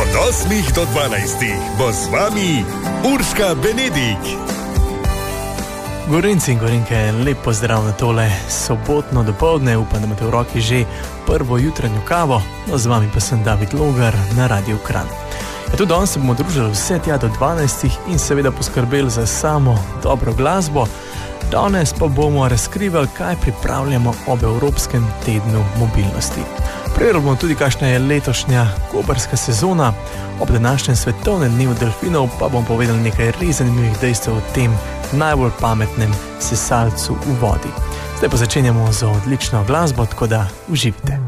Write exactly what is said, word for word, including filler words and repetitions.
Od osmih do dvanajstih bo z vami Urška Benedik. Gorenci in gorenke, lep pozdrav na tole sobotno dopoldne. Upam, da imate v roki že prvo jutranjo kavo. No, z vami pa sem David Logar na Radiu Kranj. Ja, tudi danes se bomo družili vse tja do dvanajstih in seveda poskrbeli za samo dobro glasbo. Danes pa bomo razkrivali, kaj pripravljamo ob Evropskem tednu mobilnosti. Preverili bomo tudi, kakšna je letošnja koprska sezona. Ob današnjem svetovnem dnevu delfinov pa bom povedal nekaj res zanimivih dejstev o tem najbolj pametnem sesalcu v vodi. Zdaj pa začenjamo z odlično glasbo, tako da uživite.